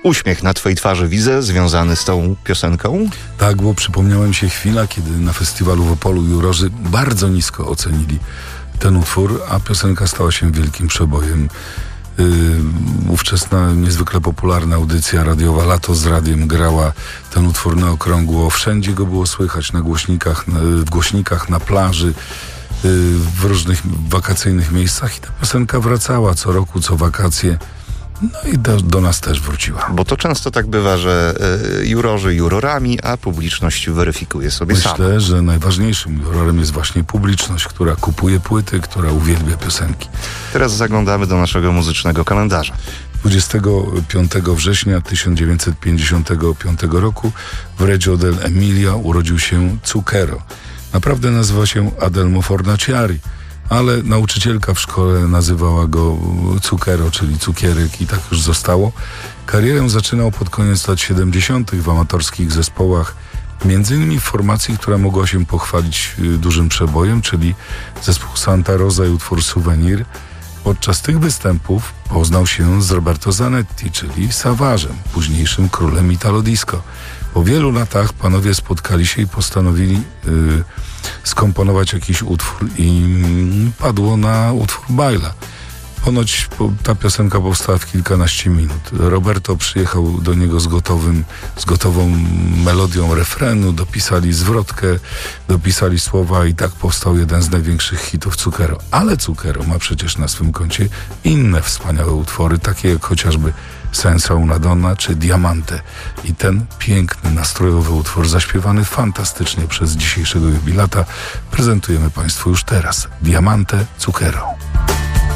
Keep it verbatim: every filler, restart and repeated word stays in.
Uśmiech na twojej twarzy widzę, związany z tą piosenką? Tak, bo przypomniała mi się chwila, kiedy na festiwalu w Opolu jurorzy bardzo nisko ocenili ten utwór, a piosenka stała się wielkim przebojem. Yy, ówczesna, niezwykle popularna audycja radiowa Lato z Radiem grała ten utwór na okrągło. Wszędzie go było słychać, na głośnikach, na, w głośnikach, na plaży, yy, w różnych wakacyjnych miejscach i ta piosenka wracała co roku, co wakacje. No i do, do nas też wróciła. Bo to często tak bywa, że y, jurorzy jurorami, a publiczność weryfikuje sobie sama. Myślę, że najważniejszym jurorem jest właśnie publiczność, która kupuje płyty, która uwielbia piosenki. Teraz zaglądamy do naszego muzycznego kalendarza. dwudziestego piątego września tysiąc dziewięćset pięćdziesiątego piątego roku w Reggio dell'Emilia urodził się Zucchero. Naprawdę nazywa się Adelmo Fornaciari, ale nauczycielka w szkole nazywała go Zucchero, czyli cukierek, i tak już zostało. Karierę zaczynał pod koniec lat siedemdziesiątych w amatorskich zespołach, między innymi w formacji, która mogła się pochwalić dużym przebojem, czyli zespół Santa Rosa i utwór Souvenir. Podczas tych występów poznał się z Roberto Zanetti, czyli Savage'em, późniejszym królem Italo Disco. Po wielu latach panowie spotkali się i postanowili yy, skomponować jakiś utwór i yy, padło na utwór Baila. Ponoć po, ta piosenka powstała w kilkanaście minut. Roberto przyjechał do niego z gotowym, z gotową melodią refrenu, dopisali zwrotkę, dopisali słowa i tak powstał jeden z największych hitów Zucchero. Ale Zucchero ma przecież na swym koncie inne wspaniałe utwory, takie jak chociażby Senza una donna czy Diamante. I ten piękny, nastrojowy utwór, zaśpiewany fantastycznie przez dzisiejszego jubilata, prezentujemy Państwu już teraz. Diamante, Zucchero.